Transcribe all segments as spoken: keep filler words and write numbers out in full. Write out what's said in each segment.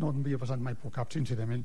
no m'havia passat mai pel cap, sincerament.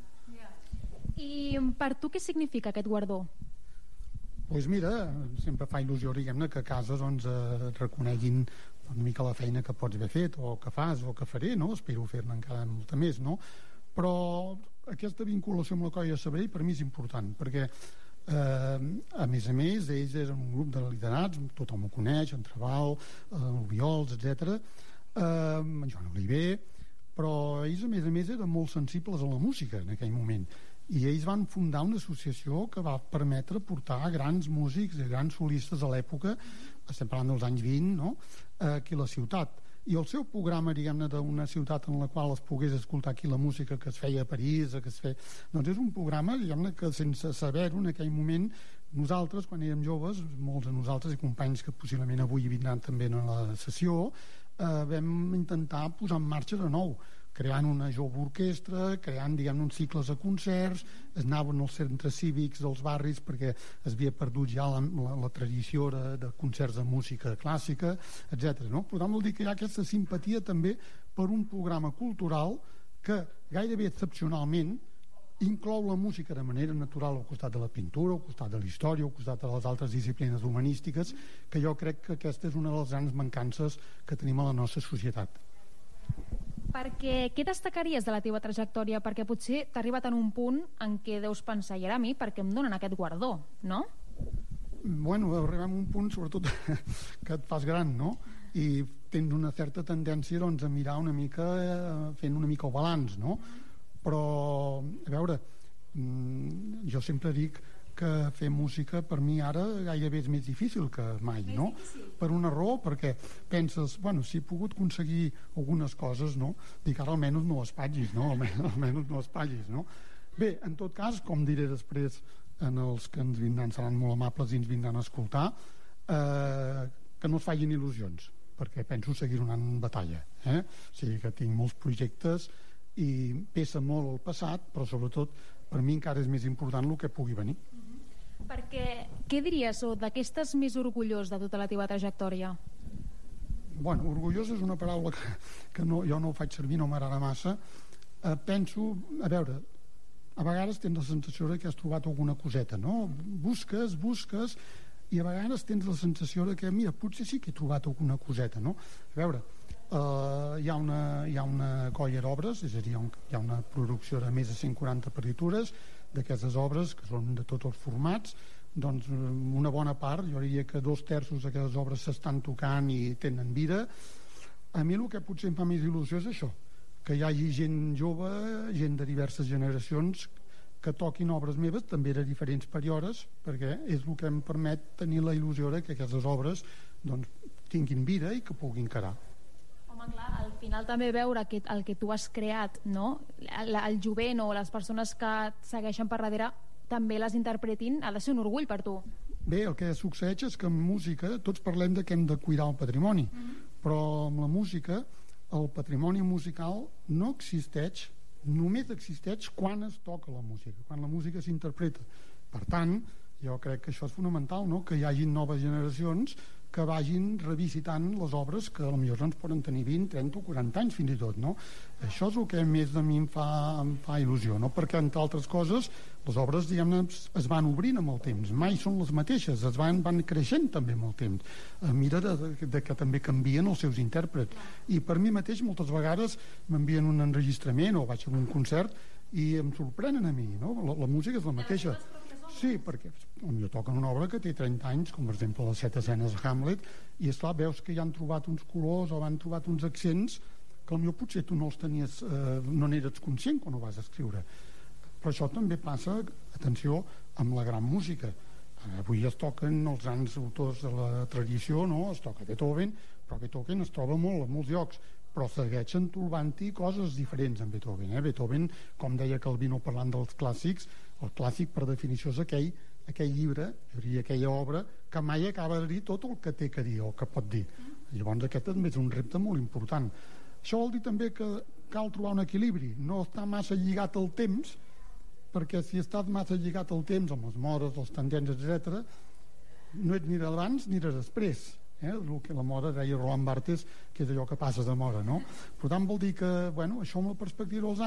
I per tu què significa aquest guardó? Doncs pues mira, sempre fa il·lusió, diguem-ne, que a casa doncs, eh, et reconeguin una mica la feina que pots haver fet o que fas o que faré, no? Espero fer-ne encara molta més, no? Però aquesta vinculació amb la Colla de Sabadell per mi és important, perquè eh, a més a més ells eren un grup de liderats, tothom ho coneix, en Trabal, eh, l'Obiols, etcètera, eh, en Joan Oliver, però ells a més a més eren molt sensibles a la música en aquell moment, i ells van fundar una associació que va permetre portar grans músics i grans solistes a l'època, estem parlant dels anys vint, no? Aquí a la ciutat, i el seu programa, diguem-ne, d'una ciutat en la qual es pogués escoltar aquí la música que es feia a París, que es feia... doncs és un programa, diguem-ne, que sense saber-ho en aquell moment, nosaltres, quan érem joves, molts de nosaltres i companys que possiblement avui vindran també a la sessió, eh, vam intentar posar en marxa de nou, creant una jove orquestra, creant, diguem, uns cicles de concerts, es anaven als centres cívics dels barris perquè es havia perdut ja la, la, la tradició de, de concerts de música clàssica, etcètera. No? Per tant, vol dir que hi ha aquesta simpatia també per un programa cultural que gairebé excepcionalment inclou la música de manera natural al costat de la pintura, al costat de la història, al costat de les altres disciplines humanístiques, que jo crec que aquesta és una de les grans mancances que tenim a la nostra societat. Perquè què destacaries de la teva trajectòria? Perquè potser t'ha arribat en un punt en què deus pensar, i ara a mi, perquè em donen aquest guardó, no? Bueno, arribem a un punt sobretot que et fas gran, no? I tens una certa tendència doncs, a mirar una mica fent una mica el balanç, no? Però a veure, jo sempre dic que fer música per mi ara gairebé és més difícil que mai, no? Per una raó, perquè penses, bueno, si he pogut aconseguir algunes coses, no? Dic, ara almenys no espatllis, no? Almenys, almenys no espatllis, no? Bé, en tot cas, com diré després en els que ens vindran, seran molt amables i ens vindran a escoltar, eh, que no es facin il·lusions, perquè penso seguir donant batalla, eh? O sigui que tinc molts projectes i pesa molt el passat, però sobretot per mi encara és més important el que pugui venir. Perquè què diries, o de què estàs més orgullós de tota la teva trajectòria? Bueno, orgullós és una paraula que, que no, jo no ho faig servir, no m'agrada massa. Eh, penso, a veure, a vegades tens la sensació de que has trobat alguna coseta, no? Busques, busques, i a vegades tens la sensació de que, mira, potser sí que he trobat alguna coseta, no? A veure, Uh, hi, ha una, hi ha una colla d'obres, és a dir, hi ha una producció de més de cent quaranta partitures d'aquestes obres, que són de tots els formats, doncs una bona part, jo diria que dos terços d'aquestes obres s'estan tocant i tenen vida. A mi el que potser em fa més il·lusió és això, que hi hagi gent jove, gent de diverses generacions que toquin obres meves, també de diferents períodes, perquè és el que em permet tenir la il·lusió de que aquestes obres doncs, tinguin vida i que puguin quedar. Home, clar, al final també veure que el que tu has creat, no? el, el jovent o les persones que et segueixen per darrere també les interpretin, ha de ser un orgull per tu. Bé, el que succeeix és que en música tots parlem de que hem de cuidar el patrimoni, mm-hmm. però amb la música el patrimoni musical no existeix, només existeix quan es toca la música, quan la música s'interpreta. Per tant, jo crec que això és fonamental, no? Que hi hagin noves generacions que vagin revisitant les obres que potser ens poden tenir vint, trenta o quaranta anys fins i tot, no? Això és el que més de mi em fa, em fa il·lusió, no? Perquè entre altres coses les obres, diguem-ne, es van obrint amb el temps, mai són les mateixes, es van, van creixent també amb el temps, a mira de, de, de que també canvien els seus intèrprets, i per mi mateix moltes vegades m'envien un enregistrament o vaig a un concert i em sorprenen a mi, no? La, la música és la mateixa. Sí, perquè potser toquen una obra que té trenta anys, com per exemple les set escenes de Hamlet, i esclar, veus que ja han trobat uns colors o han trobat uns accents que potser potser tu no els tenies, eh, no n'eres conscient quan ho vas escriure. Però això també passa, atenció, amb la gran música. Avui es toquen els grans autors de la tradició, no? Es toca Beethoven, però Beethoven es troba molt a molts llocs, però segueixen trobant-hi coses diferents en Beethoven, eh? Beethoven, com deia Calvino parlant dels clàssics, el clàssic per definició és aquell, aquell llibre, jo diria aquella obra que mai acaba de dir tot el que té que dir o que pot dir. Llavors aquest també és un repte molt important. Això vol dir també que cal trobar un equilibri, no estar massa lligat al temps, perquè si estàs massa lligat al temps amb les modes, les tendències, etcètera, no ets ni d'abans ni de després. Eh? El que la moda deia Roland Barthes, que és allò que passa de moda, no? Per tant vol dir que, bueno, això amb la perspectiva dels anys